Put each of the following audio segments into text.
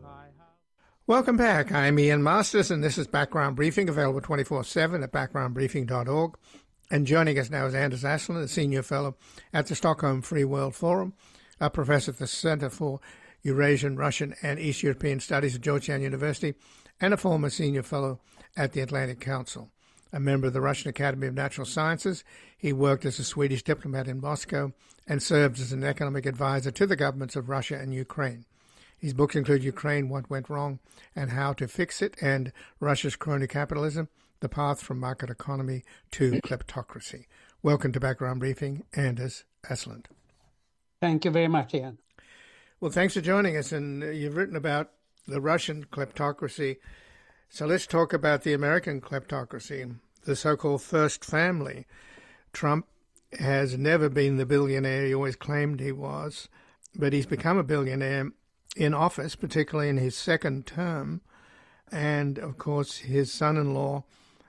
Welcome back. I'm Ian Masters, and this is Background Briefing, available 24/7 at backgroundbriefing.org. And joining us now is Anders Aslund, a senior fellow at the Stockholm Free World Forum, a professor at the Center for Eurasian, Russian, and East European Studies at Georgetown University, and a former senior fellow at the Atlantic Council. A member of the Russian Academy of Natural Sciences, he worked as a Swedish diplomat in Moscow and served as an economic advisor to the governments of Russia and Ukraine. His books include Ukraine, What Went Wrong and How to Fix It, and Russia's Crony Capitalism, The Path from Market Economy to Kleptocracy. Welcome to Background Briefing, Anders Aslund. Thank you very much, Ian. Well, thanks for joining us. And you've written about the Russian kleptocracy. So let's talk about the American kleptocracy, the so-called first family. Trump has never been the billionaire he always claimed he was, but he's become a billionaire in office, particularly in his second term. And, of course, his son-in-law,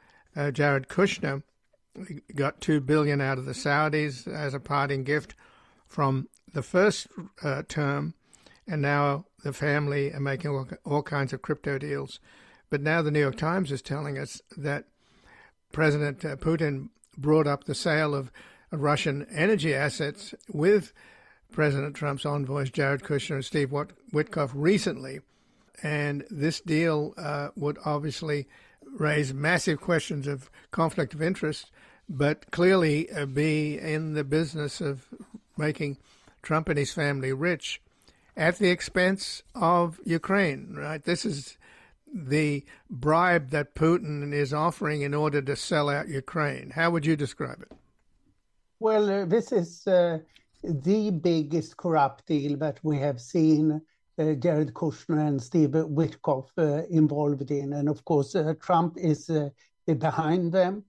Jared Kushner, got $2 billion out of the Saudis as a parting gift from the first term. And now the family are making all kinds of crypto deals. But now the New York Times is telling us that President Putin brought up the sale of Russian energy assets with President Trump's envoys, Jared Kushner and Steve Witkoff, recently. And this deal would obviously raise massive questions of conflict of interest, but clearly be in the business of making Trump and his family rich at the expense of Ukraine, right? This is the bribe that Putin is offering in order to sell out Ukraine. How would you describe it? Well, this is the biggest corrupt deal that we have seen Jared Kushner and Steve Witkoff involved in. And of course, Trump is behind them.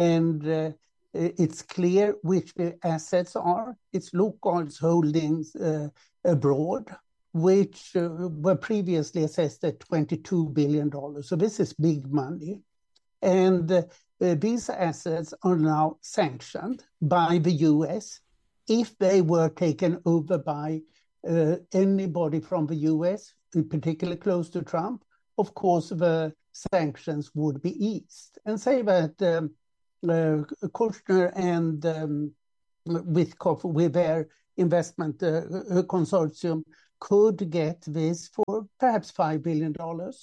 And it's clear which the assets are. It's Lukoil's holdings abroad, which were previously assessed at $22 billion. So this is big money. And these assets are now sanctioned by the US. If they were taken over by anybody from the US, particularly close to Trump, of course, the sanctions would be eased. And say that Kushner and Witkoff, with their investment consortium, could get this for perhaps $5 billion.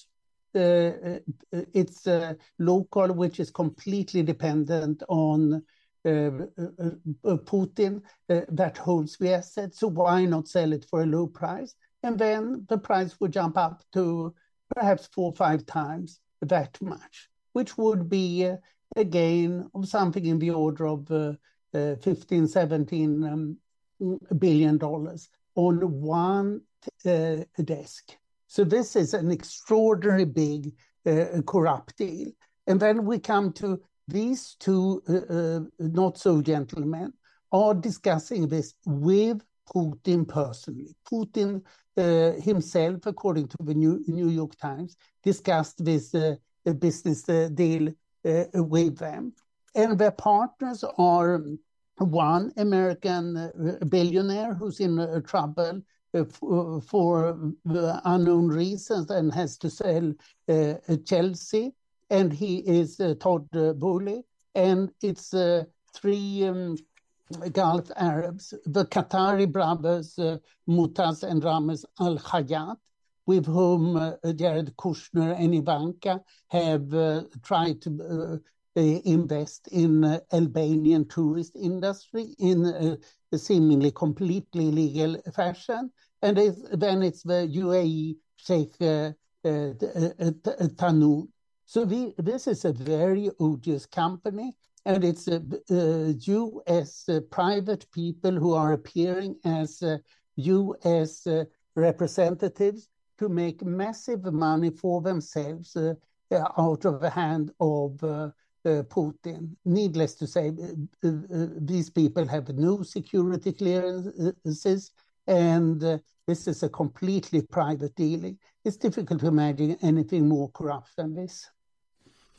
It's Lukoil, which is completely dependent on Putin, that holds the asset. So why not sell it for a low price? And then the price would jump up to perhaps 4 or 5 times that much, which would be a gain of something in the order of $15-17 billion on one desk. So this is an extraordinary big corrupt deal. And then we come to these two not-so-gentlemen are discussing this with Putin personally. Putin himself, according to the New York Times, discussed this business deal with them. And their partners are one American billionaire who's in trouble for unknown reasons and has to sell Chelsea. And he is Todd Boehly, and it's 3 Gulf Arabs, the Qatari brothers, Mutaz and Ramiz Al Hayat, with whom Jared Kushner and Ivanka have tried to invest in Albanian tourist industry in a seemingly completely legal fashion. And then it's the UAE Sheikh Tanoon. So this is a very odious company, and it's U.S. Private people who are appearing as U.S. representatives to make massive money for themselves out of the hand of Putin. Needless to say, these people have no security clearances, and this is a completely private dealing. It's difficult to imagine anything more corrupt than this.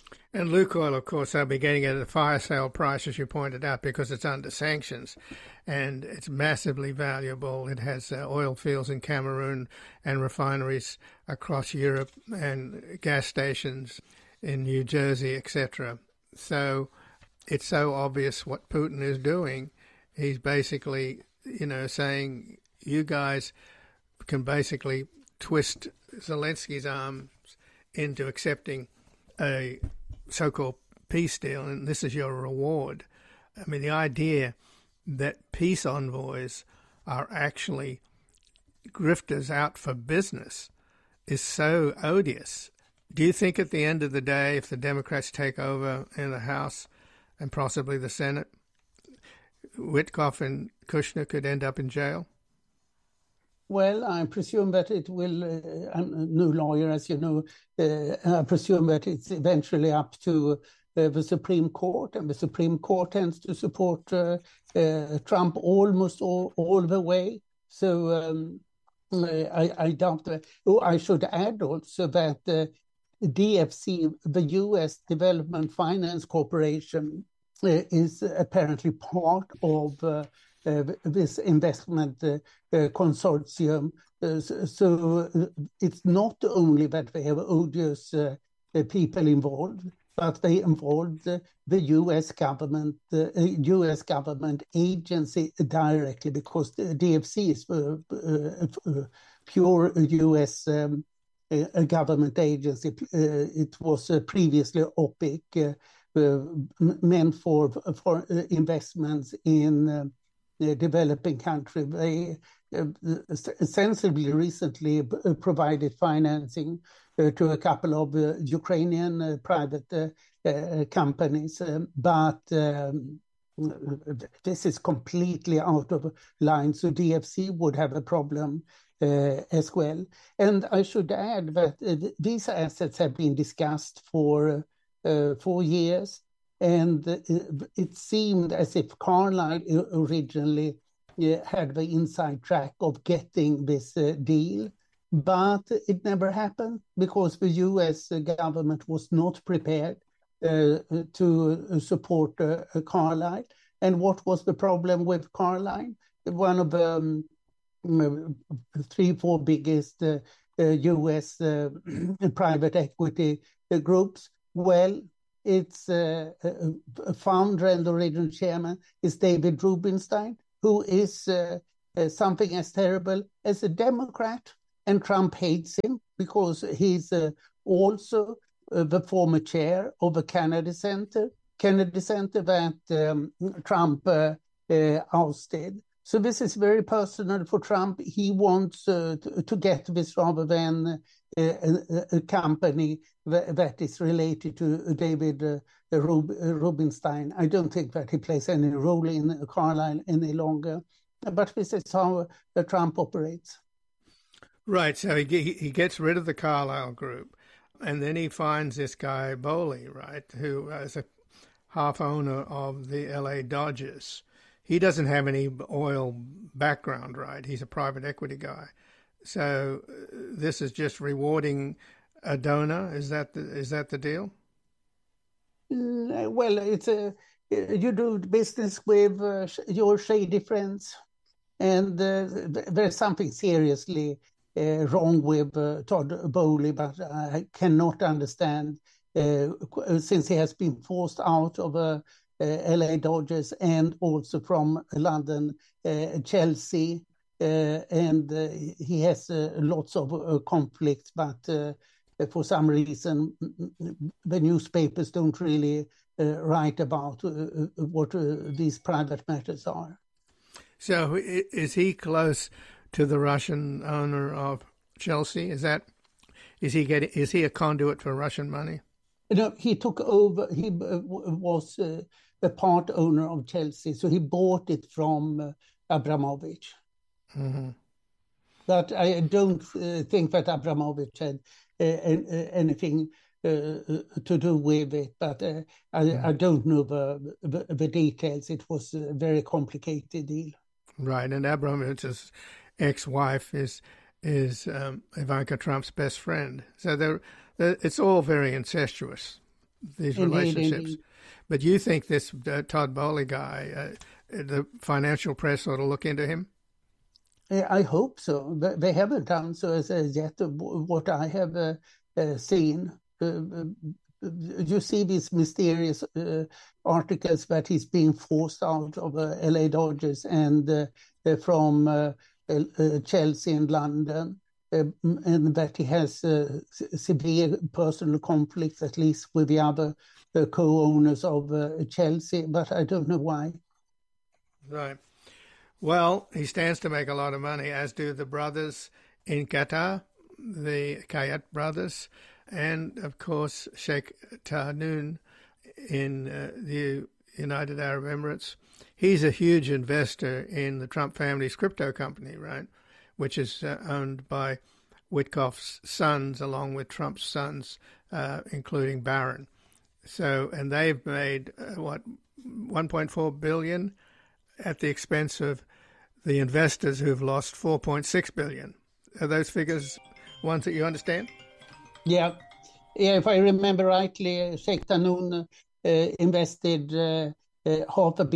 And Lukoil, of course, they'll be getting it at a fire sale price, as you pointed out, because it's under sanctions, and it's massively valuable. It has oil fields in Cameroon and refineries across Europe and gas stations in New Jersey, etc. So it's so obvious what Putin is doing. He's basically, saying you guys can basically twist Zelensky's arms into accepting a so-called peace deal, and this is your reward. I mean, the idea that peace envoys are actually grifters out for business is so odious. Do you think at the end of the day, if the Democrats take over in the House and possibly the Senate, Witkoff and Kushner could end up in jail? Well, I presume that it will, I'm no lawyer, as you know, I presume that it's eventually up to the Supreme Court, and the Supreme Court tends to support Trump almost all the way. So I doubt that. Oh, I should add also that DFC, the U.S. Development Finance Corporation, is apparently part of this investment consortium. So it's not only that they have odious people involved, but they involved the U.S. government, agency directly, because the DFC is pure U.S. Government agency. It was previously OPIC, meant for investments in developing country. They sensibly recently provided financing to a couple of Ukrainian private companies, but this is completely out of line. So DFC would have a problem as well. And I should add that these assets have been discussed for 4 years. And it seemed as if Carlyle originally had the inside track of getting this deal, but it never happened because the U.S. government was not prepared to support Carlyle. And what was the problem with Carlyle? One of the 3-4 biggest U.S. private equity groups, well, its founder and original chairman is David Rubenstein, who is something as terrible as a Democrat, and Trump hates him because he's also the former chair of the Kennedy Center that Trump ousted. So this is very personal for Trump. He wants to get this rather than a company that is related to David Rubenstein. I don't think that he plays any role in Carlyle any longer, but this is how Trump operates. Right, so he gets rid of the Carlyle Group, and then he finds this guy Bowley, right, who is a half owner of the LA Dodgers. He doesn't have any oil background, right? He's a private equity guy. So this is just rewarding a donor. Is that the deal? Well, it's you do business with your shady friends, and there's something seriously wrong with Todd Bowley, but I cannot understand since he has been forced out of LA Dodgers and also from London, Chelsea, and he has lots of conflicts, but for some reason the newspapers don't really write about what these private matters are. So is he close to the Russian owner of Chelsea? Is he a conduit for Russian money? No, he took over. He was a part owner of Chelsea, so he bought it from Abramovich. Mm-hmm. But I don't think that Abramovich had anything to do with it. But I don't know the details. It was a very complicated deal. Right, and Abramovich's ex-wife is Ivanka Trump's best friend. So it's all very incestuous. these Indeed, relationships. indeed. But you think this Todd Bowley guy, the financial press ought to look into him? I hope so. They haven't done so as yet. What I have seen, you see these mysterious articles that he's being forced out of LA Dodgers and from Chelsea in London, and that he has severe personal conflicts, at least with the other co-owners of Chelsea, but I don't know why. Right. Well, he stands to make a lot of money, as do the brothers in Qatar, the Kayat brothers, and, of course, Sheikh Tahnoon in the United Arab Emirates. He's a huge investor in the Trump family's crypto company, right, which is owned by Witkoff's sons, along with Trump's sons, including Barron. So, and they've made, $1.4 billion at the expense of the investors who've lost $4.6 billion. Are those figures ones that you understand? Yeah. If I remember rightly, Sheikh Tahnoon invested $500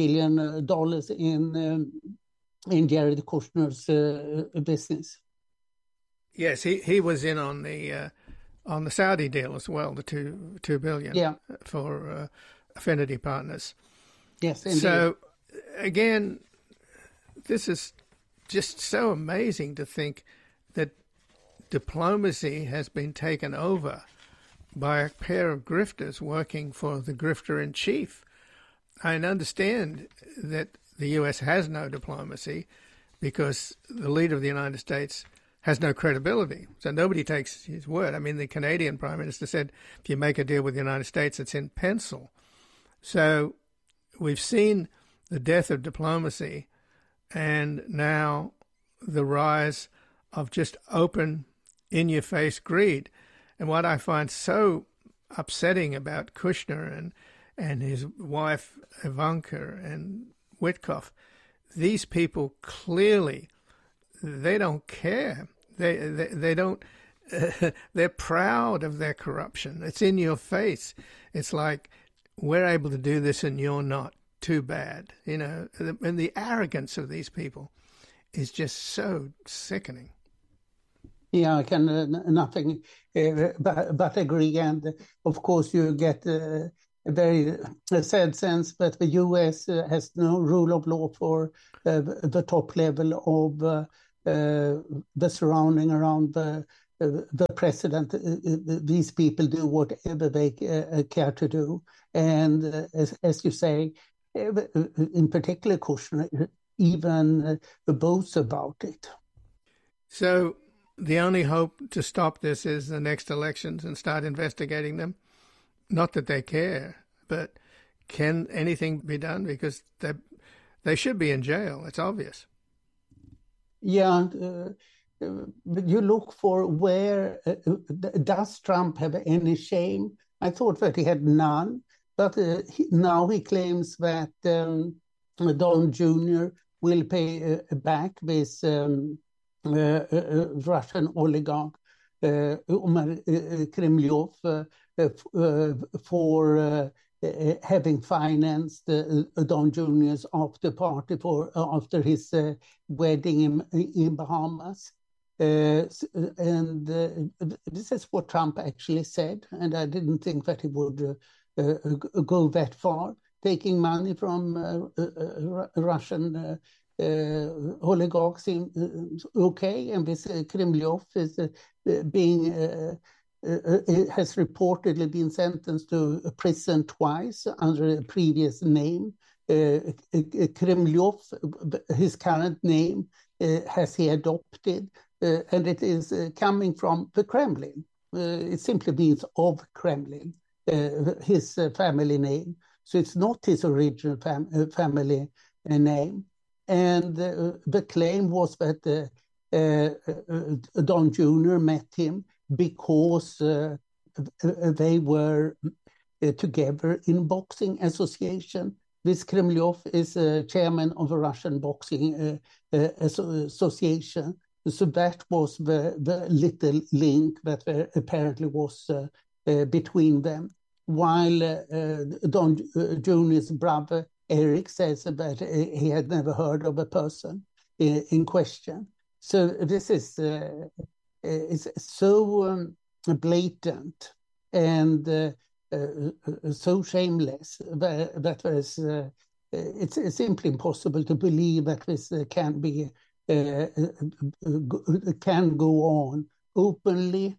million in Jared Kushner's business. Yes, he was in on the Saudi deal as well, the $2 billion for Affinity Partners. Yes, indeed. So again, this is just so amazing to think that diplomacy has been taken over by a pair of grifters working for the grifter-in-chief. I understand that the U.S. has no diplomacy because the leader of the United States has no credibility, so nobody takes his word. I mean, the Canadian Prime Minister said, if you make a deal with the United States, it's in pencil. So we've seen the death of diplomacy and now the rise of just open, in-your-face greed. And what I find so upsetting about Kushner and his wife Ivanka and Witkoff, these people clearly, they don't care. They don't. They're proud of their corruption. It's in your face. It's like, we're able to do this and you're not. Too bad, you know. And the arrogance of these people is just so sickening. Yeah, I can nothing but agree. And of course, you get a very sad sense that the U.S. has no rule of law for the top level of the surrounding around the president. These people do whatever they care to do. And as you say, in particular, Kushner even boasts about it. So the only hope to stop this is the next elections and start investigating them. Not that they care, but can anything be done? Because they should be in jail. It's obvious. Yeah, but you look for where does Trump have any shame? I thought that he had none. But now he claims that Don Jr. will pay back this Russian oligarch, Umar Kremlyov, for having financed Don Jr.'s after party after his wedding in Bahamas. And this is what Trump actually said, and I didn't think that he would go that far, taking money from Russian oligarchs. Okay, and this Kremlyov is has reportedly been sentenced to prison twice under a previous name. Kremlyov, his current name, has he adopted, and it is coming from the Kremlin. It simply means of Kremlin. His family name. So it's not his original family name. And the claim was that Don Jr. met him because they were together in boxing association. This Kremlyov is chairman of a Russian boxing association. So that was the little link that apparently was between them. while Don Junior's brother Eric says that he had never heard of a person in question. So this is it's so blatant and so shameless that there's it's simply impossible to believe that this can go on openly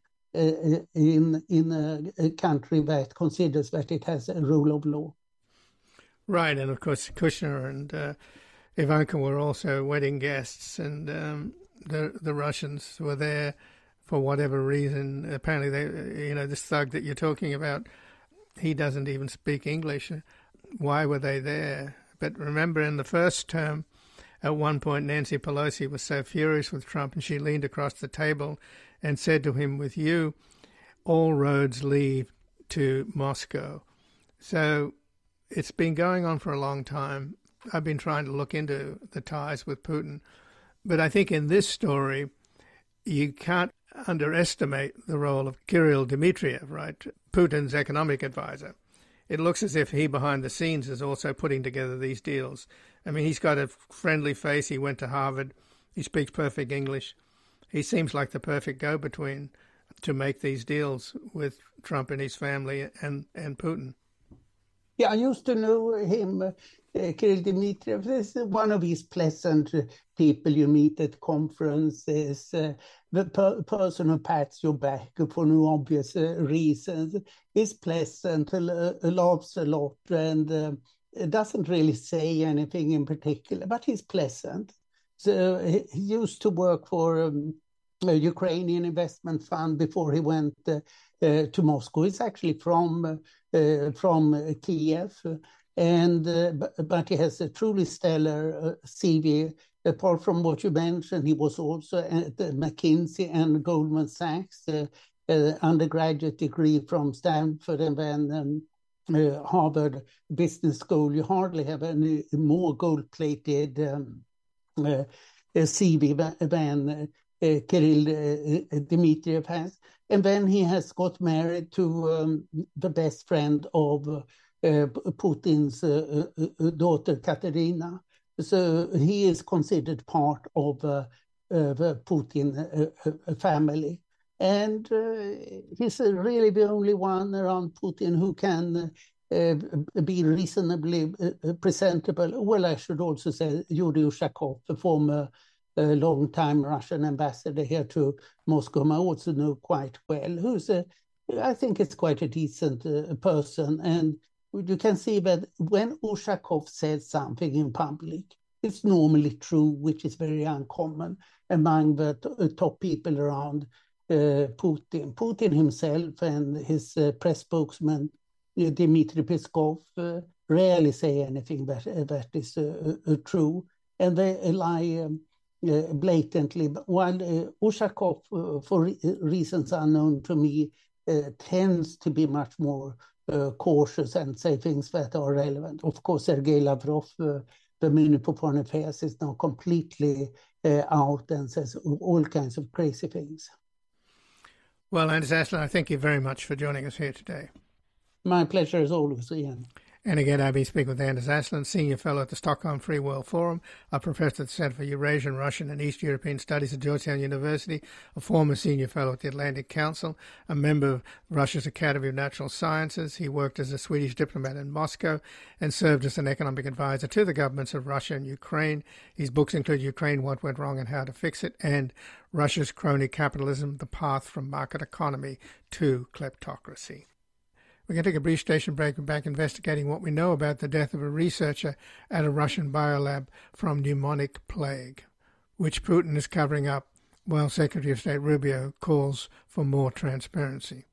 in a country that considers that it has a rule of law. Right, and of course Kushner and Ivanka were also wedding guests, and the Russians were there for whatever reason. Apparently, this thug that you're talking about, he doesn't even speak English. Why were they there? But remember, in the first term, at one point, Nancy Pelosi was so furious with Trump, and she leaned across the table and said to him, "With you, all roads lead to Moscow." So it's been going on for a long time. I've been trying to look into the ties with Putin. But I think in this story, you can't underestimate the role of Kirill Dmitriev, right? Putin's economic advisor. It looks as if he, behind the scenes, is also putting together these deals. I mean, he's got a friendly face. He went to Harvard. He speaks perfect English. He seems like the perfect go-between to make these deals with Trump and his family and Putin. Yeah, I used to know him, Kirill Dmitriev. Is one of these pleasant people you meet at conferences, the person who pats your back for no obvious reasons. Is pleasant, laughs a lot, and doesn't really say anything in particular, but he's pleasant. So he used to work for a Ukrainian investment fund before he went to Moscow. He's actually from Kiev, but he has a truly stellar CV. Apart from what you mentioned, he was also at McKinsey and Goldman Sachs, undergraduate degree from Stanford, and then Harvard Business School. You hardly have any more gold-plated CV than Kirill Dmitriev has. And then he has got married to the best friend of Putin's daughter, Katerina. So he is considered part of the Putin family. And he's really the only one around Putin who can be reasonably presentable. Well, I should also say Yuri Ushakov, the former long-time Russian ambassador here to Moscow, I also know quite well, who's I think is quite a decent person. And you can see that when Ushakov says something in public, it's normally true, which is very uncommon among the top people around Putin. Putin himself and his press spokesman, Dmitry Peskov, rarely say anything that is true. And they lie blatantly. While Ushakov, for reasons unknown to me, tends to be much more cautious and say things that are relevant. Of course, Sergei Lavrov, the Minister for Foreign Affairs, is now completely out and says all kinds of crazy things. Well, Anders Aslund, I thank you very much for joining us here today. My pleasure as always, Ian. And again, I've been speaking with Anders Aslund, Senior Fellow at the Stockholm Free World Forum, a professor at the Center for Eurasian, Russian and East European Studies at Georgetown University, a former Senior Fellow at the Atlantic Council, a member of Russia's Academy of Natural Sciences. He worked as a Swedish diplomat in Moscow and served as an economic advisor to the governments of Russia and Ukraine. His books include Ukraine, What Went Wrong and How to Fix It, and Russia's Crony Capitalism, The Path from Market Economy to Kleptocracy. We're going to take a brief station break and back investigating what we know about the death of a researcher at a Russian biolab from pneumonic plague, which Putin is covering up while Secretary of State Rubio calls for more transparency.